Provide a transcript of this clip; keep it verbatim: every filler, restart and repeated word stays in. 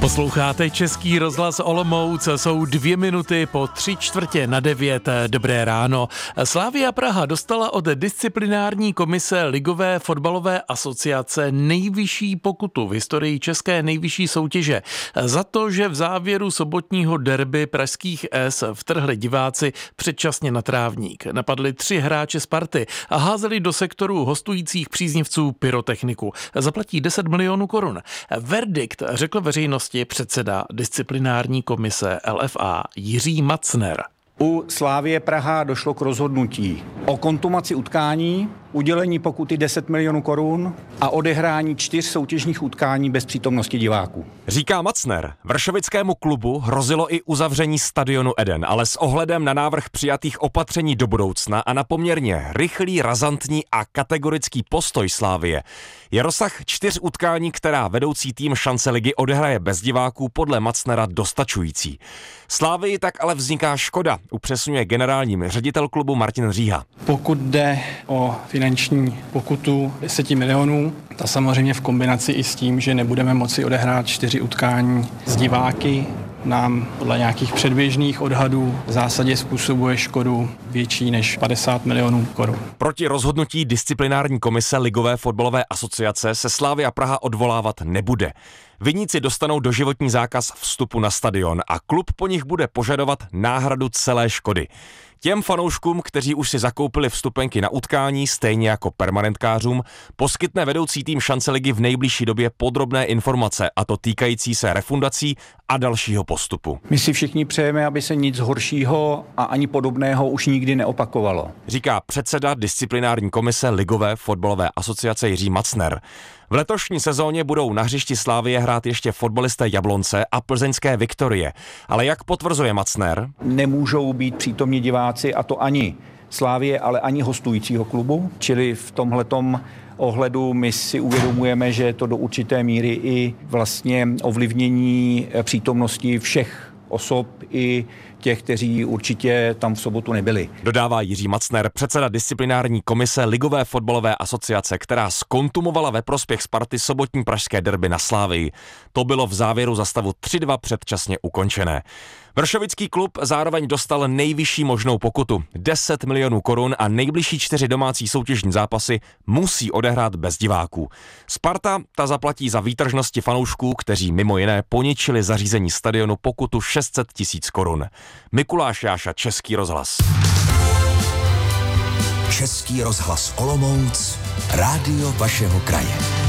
Posloucháte Český rozhlas Olomouc, jsou dvě minuty po tři čtvrtě na devět. Dobré ráno. Slavia Praha dostala od disciplinární komise Ligové fotbalové asociace nejvyšší pokutu v historii české nejvyšší soutěže za to, že v závěru sobotního derby pražských S vtrhli diváci předčasně na trávník. Napadli tři hráče Sparty a házeli do sektoru hostujících příznivců pyrotechniku. Zaplatí deset milionů korun. Verdikt řekl veřejnosti předseda disciplinární komise L F A Jiří Macner. U Slavie Praha došlo k rozhodnutí o kontumaci utkání, udělení pokuty deset milionů korun a odehrání čtyř soutěžních utkání bez přítomnosti diváků. Říká Macner, vršovickému klubu hrozilo i uzavření stadionu Eden, ale s ohledem na návrh přijatých opatření do budoucna a na poměrně rychlý, razantní a kategorický postoj Slavie je rozsah čtyř utkání, která vedoucí tým šance ligy odehraje bez diváků, podle Macnera dostačující. Slavii tak ale vzniká škoda, upřesňuje generální ředitel klubu Martin Říha. Pokud jde o finanční pokutu deset milionů, ta samozřejmě v kombinaci i s tím, že nebudeme moci odehrát čtyři utkání s diváky, nám podle nějakých předběžných odhadů v zásadě způsobuje škodu větší než padesát milionů korun. Proti rozhodnutí disciplinární komise Ligové fotbalové asociace se Slavia Praha odvolávat nebude. Viníci dostanou doživotní zákaz vstupu na stadion a klub po nich bude požadovat náhradu celé škody. Těm fanouškům, kteří už si zakoupili vstupenky na utkání, stejně jako permanentkářům, poskytne vedoucí tým šance ligy v nejbližší době podrobné informace, a to týkající se refundací a dalšího postupu. My si všichni přejeme, aby se nic horšího a ani podobného už nikdy neopakovalo. Říká předseda disciplinární komise Ligové fotbalové asociace Jiří Macner. V letošní sezóně budou na hřišti Slavie hrát ještě fotbalisté Jablonce a plzeňské Viktorie. Ale jak potvrzuje Macner, nemůžou být přítomní diváci, a to ani Slavie, ale ani hostujícího klubu. Čili v tomhletom ohledu my si uvědomujeme, že je to do určité míry i vlastně ovlivnění přítomnosti všech osob i těch, kteří určitě tam v sobotu nebyli. Dodává Jiří Macner, předseda disciplinární komise Ligové fotbalové asociace, která zkontumovala ve prospěch Sparty sobotní pražské derby na Slavii. To bylo v závěru za stavu tři dva předčasně ukončené. Vršovický klub zároveň dostal nejvyšší možnou pokutu deset milionů korun a nejbližší čtyři domácí soutěžní zápasy musí odehrát bez diváků. Sparta ta zaplatí za výtržnosti fanoušků, kteří mimo jiné poničili zařízení stadionu, pokutu šest set tisíc korun. Mikuláš Jáša, Český rozhlas. Český rozhlas Olomouc, rádio vašeho kraje.